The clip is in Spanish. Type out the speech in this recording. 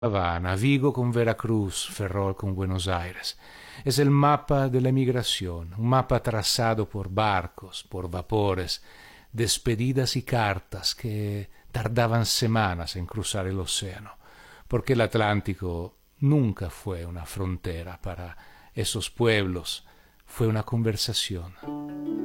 Habana, Vigo con Veracruz, Ferrol con Buenos Aires. Es el mapa de la emigración, un mapa trazado por barcos, por vapores, despedidas y cartas que tardaban semanas en cruzar el océano, porque el Atlántico nunca fue una frontera para esos pueblos, fue una conversación.